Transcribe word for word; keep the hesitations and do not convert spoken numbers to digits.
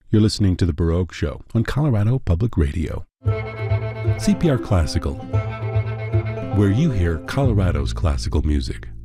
You're listening to The Baroque Show on Colorado Public Radio. C P R Classical, where you hear Colorado's classical music.